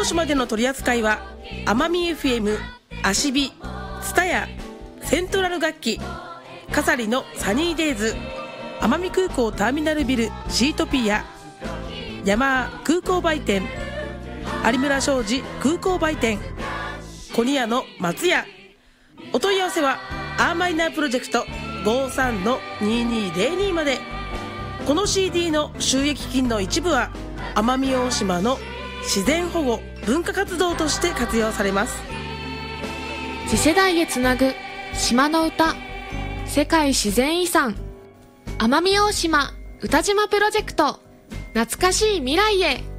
大島での取り扱いは奄美 FM、アシビ、ツタヤ、セントラル楽器、カサリのサニーデイズ、奄美空港ターミナルビルシートピア、ヤマー空港売店、有村商事空港売店、コニアの松屋。お問い合わせはアーマイナープロジェクト 53-2202 まで。この CD の収益金の一部は奄美大島の自然保護文化活動として活用されます。 次世代へつなぐ島の歌、世界自然遺産奄美大島歌島プロジェクト、懐かしい未来へ。